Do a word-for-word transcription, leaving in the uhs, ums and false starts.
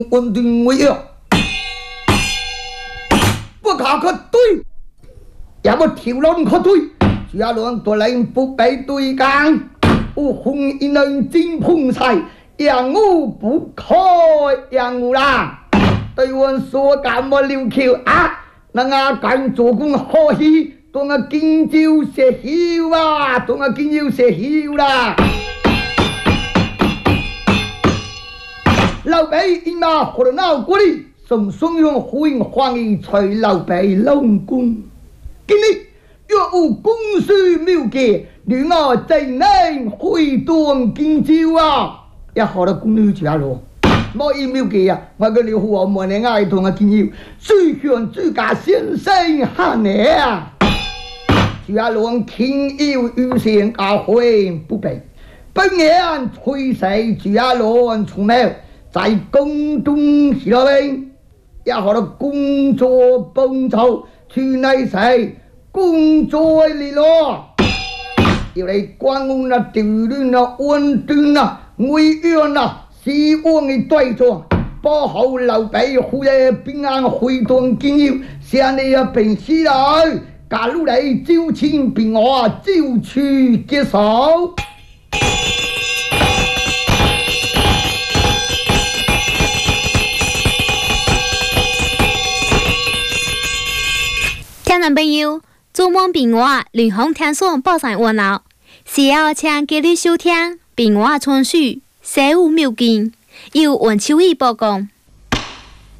稳定为要，不卡可对，也不挑乱可对，主要乱多人不被对干，我红一能金碰菜，养我不开养我啦。对我说干么溜口啊，那我干做工好戏，当我金就写休啊，当我金就写休啦。老辈因那活得闹过哩，送送用呼应欢迎吹老辈龙宫。今日若有公事妙计，女我怎能会当金招啊？也好了，宫女家咯。莫以妙计啊！我个你和我们爱同啊金招，最向自家先生喊你啊！家龙听有遇险阿会不备，本年吹谁家龙出没？在宫中是了呗，也好了工作帮助去内谁工作里咯，要来关公那调乱那稳定那危险那希望的对象，保好老辈护的平安回转经验，现在要平息来，假如来招亲平我就去接手。 听众朋友，做梦平话联红听爽报上热闹，需要请继续收听平话传述《西湖妙境》，由王秋义播讲。